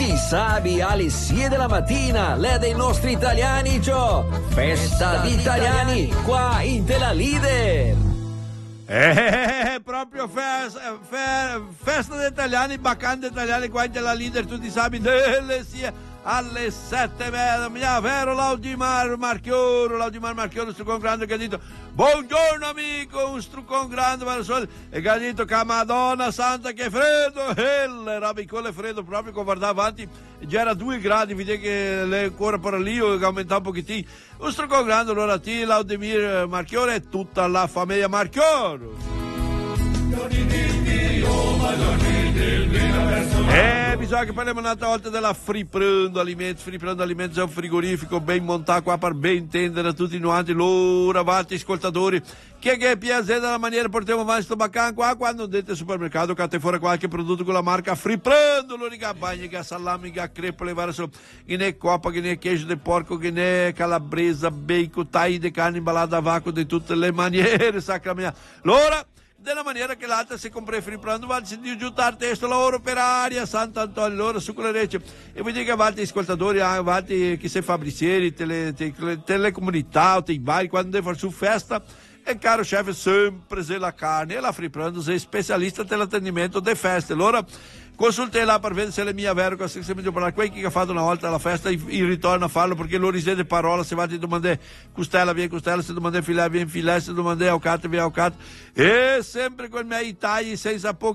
Ti sabi alle 6 della mattina, le dei nostri italiani, Gio. Festa di italiani qua in Tela Leader. Proprio festa degli italiani, bacande italiani qua in Tela Leader, tutti sabi delle sia alle 7:30, mia vero Laudimar Marchioro, struccon grande che ha detto buongiorno amico, un struccon grande e che ha detto che Madonna santa che freddo, e le rabicole freddo proprio che guardava avanti, già era 2 gradi, vedi che le ancora per lì che aumenta un pochettino, un struccon grande allora ti Laudimir Marchioro e tutta la famiglia Marchioro. Bisogna che parliamo un'altra volta della Friprando Alimenti è un frigorifero ben montato qua per ben intendere a tutti noi, loro avanti ascoltatori che è piacere della maniera portiamo avanti sto baccan qua quando andate al supermercato cate fuori qualche prodotto con la marca Friprando, lo riga bagni, che salami, che crepe, le varie che ne coppa, che ne queijo di porco, che ne calabresa, bacon, tai di carne imballata a vacuo di tutte le maniere, sacra mia. Allora della maniera che l'altra si compra Friprando va di aggiuntare testo lavoro per aria Sant'Antonio loro su quelle rece e vuol dire che avanti ascoltatori avanti chi sei fabbricieri telecomunità o te bai quando devi fare su festa e caro chef sempre se la carne e la Friprando sei specialista dell'attendimento delle feste allora consultei là per vedere se le mie vero che se mi devo parlare quelli che ha fatto una volta alla festa in ritorno a farlo perché loro risente parola se va ti domandare costella viene costella se domandare filè viene filè se domandare aucate viene aucate e sempre con me i tagli senza poco